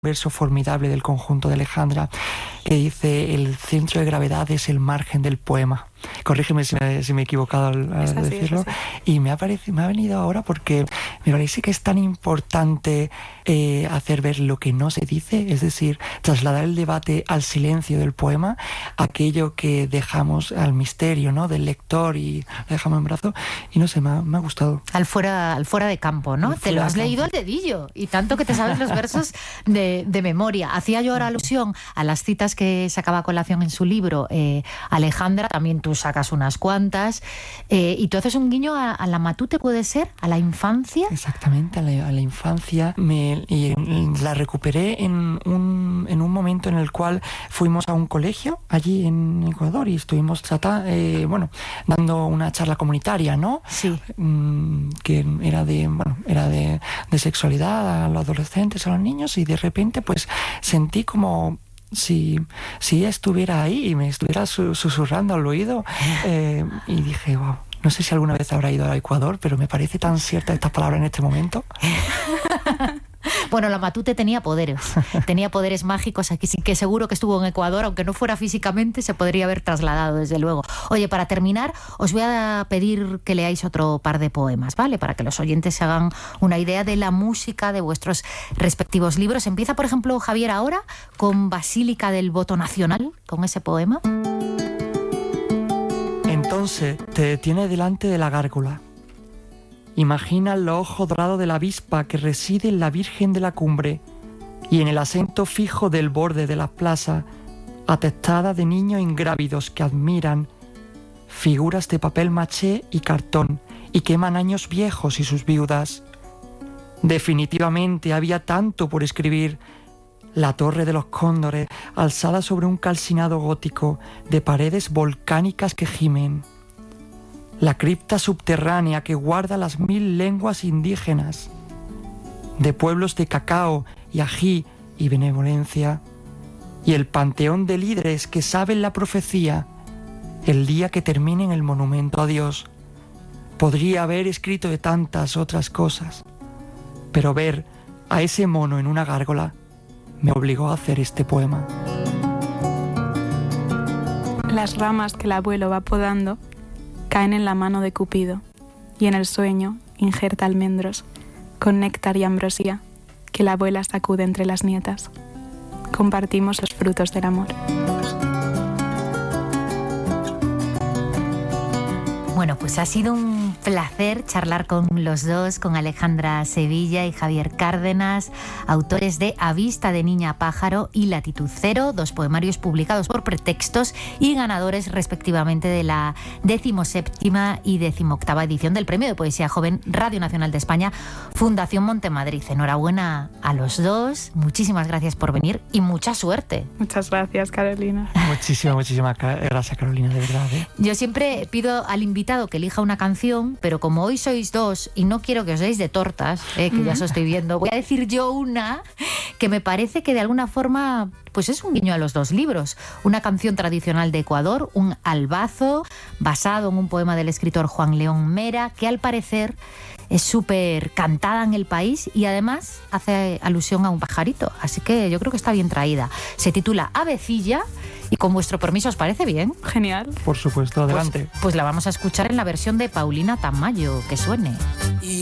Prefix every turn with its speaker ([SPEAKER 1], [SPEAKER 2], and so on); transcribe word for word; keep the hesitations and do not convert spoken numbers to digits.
[SPEAKER 1] verso formidable del conjunto de Alejandra que dice: el centro de gravedad es el margen del poema. Corrígeme si me, si me he equivocado al, al así, decirlo. Y me ha, parecido, me ha venido ahora porque me parece que es tan importante eh, hacer ver lo que no se dice, es decir, trasladar el debate al silencio del poema, aquello que dejamos al misterio, ¿no?, del lector y lo dejamos en brazo. Y no sé, me ha, me ha gustado.
[SPEAKER 2] Al fuera, al fuera de campo, ¿no? Te lo has leído al dedillo y tanto que te sabes los versos de, de memoria. Hacía yo ahora alusión a las citas que sacaba a colación en su libro eh, Alejandra, también tú sacas unas cuantas, eh, y tú haces un guiño a, a la Matute, ¿puede ser? ¿A la infancia?
[SPEAKER 1] Exactamente, a la, a la infancia. Me, y la recuperé en un, en un momento en el cual fuimos a un colegio allí en Ecuador y estuvimos trata, eh, bueno, dando una charla comunitaria, ¿no?
[SPEAKER 2] Sí.
[SPEAKER 1] Mm, que era de, bueno, era de, de sexualidad a los adolescentes, a los niños, y de repente pues sentí como si, si ella estuviera ahí y me estuviera su, susurrando al oído, eh, y dije, wow, no sé si alguna vez habrá ido a Ecuador, pero me parece tan cierta esta palabra en este momento.
[SPEAKER 2] Bueno, la Matute tenía poderes, tenía poderes mágicos aquí, sí que seguro que estuvo en Ecuador, aunque no fuera físicamente, se podría haber trasladado, desde luego. Oye, para terminar, os voy a pedir que leáis otro par de poemas, ¿vale? Para que los oyentes se hagan una idea de la música de vuestros respectivos libros. Empieza, por ejemplo, Javier ahora con Basílica del Voto Nacional, con ese poema.
[SPEAKER 1] Entonces te detiene delante de la gárgola. Imagina los ojos dorados de la avispa que reside en la Virgen de la Cumbre y en el acento fijo del borde de las plazas, atestada de niños ingrávidos que admiran figuras de papel maché y cartón y queman años viejos y sus viudas. Definitivamente había tanto por escribir. La Torre de los Cóndores, alzada sobre un calcinado gótico de paredes volcánicas que gimen. La cripta subterránea que guarda las mil lenguas indígenas, de pueblos de cacao y ají y benevolencia, y el panteón de líderes que saben la profecía, el día que terminen el monumento a Dios. Podría haber escrito de tantas otras cosas, pero ver a ese mono en una gárgola me obligó a hacer este poema.
[SPEAKER 3] Las ramas que el abuelo va podando caen en la mano de Cupido, y en el sueño injerta almendros, con néctar y ambrosía, que la abuela sacude entre las nietas. Compartimos los frutos del amor.
[SPEAKER 2] Bueno, pues ha sido un placer charlar con los dos, con Alejandra Sevilla y Javier Cárdenas, autores de A Vista de Niña Pájaro y Latitud Cero, dos poemarios publicados por Pretextos y ganadores respectivamente de la decimoséptima y decimoctava edición del Premio de Poesía Joven Radio Nacional de España, Fundación Montemadrid. Enhorabuena a los dos, muchísimas gracias por venir y mucha suerte.
[SPEAKER 3] Muchas gracias, Carolina.
[SPEAKER 1] Muchísimas, muchísimas gracias, Carolina, de verdad, ¿eh?
[SPEAKER 2] Yo siempre pido al invitado que elija una canción, pero como hoy sois dos y no quiero que os deis de tortas, eh, que ya os estoy viendo, voy a decir yo una que me parece que de alguna forma pues es un guiño a los dos libros. Una canción tradicional de Ecuador, un albazo, basado en un poema del escritor Juan León Mera, que al parecer es súper cantada en el país y además hace alusión a un pajarito. Así que yo creo que está bien traída. Se titula Avecilla y con vuestro permiso, ¿os parece bien?
[SPEAKER 3] Genial.
[SPEAKER 1] Por supuesto, adelante.
[SPEAKER 2] Pues, pues la vamos a escuchar en la versión de Paulina Tamayo, que suene.